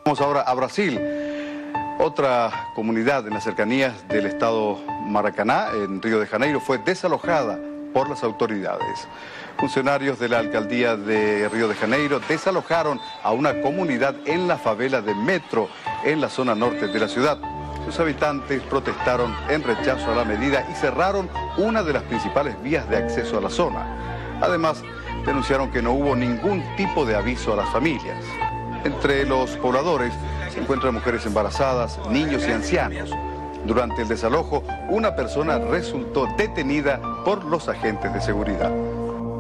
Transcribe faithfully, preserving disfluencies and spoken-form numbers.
Vamos ahora a Brasil, otra comunidad en las cercanías del estado Maracaná, en Río de Janeiro, fue desalojada por las autoridades. Funcionarios de la alcaldía de Río de Janeiro desalojaron a una comunidad en la favela de Metro, en la zona norte de la ciudad. Sus habitantes protestaron en rechazo a la medida y cerraron una de las principales vías de acceso a la zona. Además, denunciaron que no hubo ningún tipo de aviso a las familias. Entre los pobladores se encuentran mujeres embarazadas, niños y ancianos. Durante el desalojo, una persona resultó detenida por los agentes de seguridad.